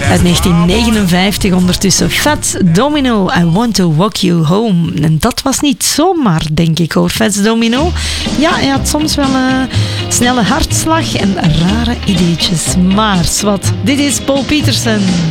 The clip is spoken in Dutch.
Uit 1959 ondertussen. Fats Domino, I Want to Walk You Home. En dat was niet zomaar, denk ik hoor, Fats Domino. Ja, hij had soms wel een snelle hartslag en rare ideetjes. Maar wat, dit is Paul Petersen.